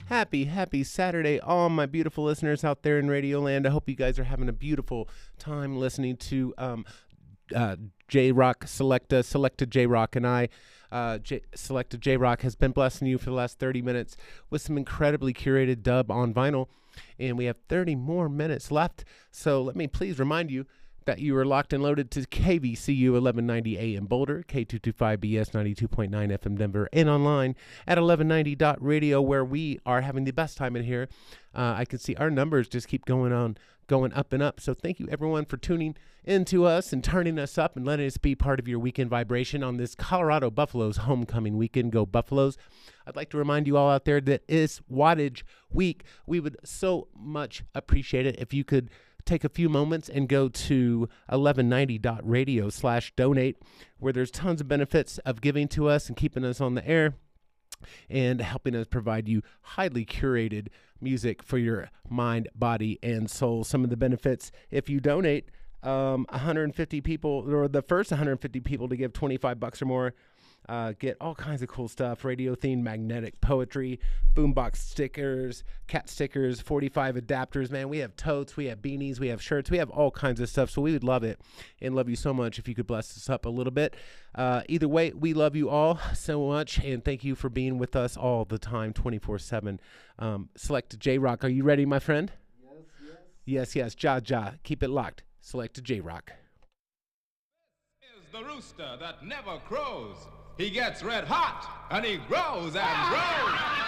happy Saturday, all my beautiful listeners out there in Radio Land. I hope you guys are having a beautiful time listening to J Rock Selecta J Rock, and I. Selecta J Rock has been blessing you for the last 30 minutes with some incredibly curated dub on vinyl, and we have 30 more minutes left. So let me please remind you that you are locked and loaded to KVCU 1190 AM Boulder, K225BS 92.9 FM Denver, and online at 1190.radio, where we are having the best time in here. I can see our numbers just keep going up and up. So thank you everyone for tuning into us and turning us up and letting us be part of your weekend vibration on this Colorado Buffaloes homecoming weekend. Go Buffaloes. I'd like to remind you all out there that it's Wattage Week. We would so much appreciate it if you could take a few moments and go to 1190.radio/donate, where there's tons of benefits of giving to us and keeping us on the air and helping us provide you highly curated music for your mind, body, and soul. Some of the benefits, if you donate, 150 people, or the first 150 people to give $25 or more, get all kinds of cool stuff: radio-themed magnetic poetry, boombox stickers, cat stickers, 45 adapters. Man, we have totes, we have beanies, we have shirts, we have all kinds of stuff. So we would love it and love you so much if you could bless us up a little bit. Either way, we love you all so much, and thank you for being with us all the time, 24/7. Selecta J Rock, are you ready, my friend? Yes. Ja. Keep it locked. Selecta J Rock. Is the rooster that never crows. He gets red hot and he grows and grows.